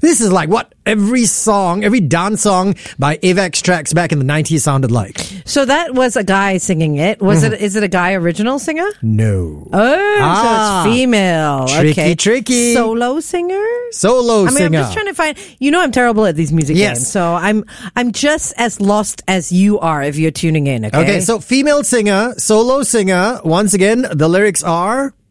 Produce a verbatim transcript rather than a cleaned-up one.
This is like what every song, every dance song by Avex Trax back in the nineties sounded like. So that was a guy singing it. Was Mm-hmm. it? Is it a guy original singer? No. Oh, Ah. so it's female. Tricky, okay. tricky. Solo singer? Solo I mean, singer. I'm just trying to find. You know, I'm terrible at these music Yes. games, so I'm I'm just as lost as you are if you're tuning in. Okay. Okay, so female singer, solo singer. Once again, the lyrics are...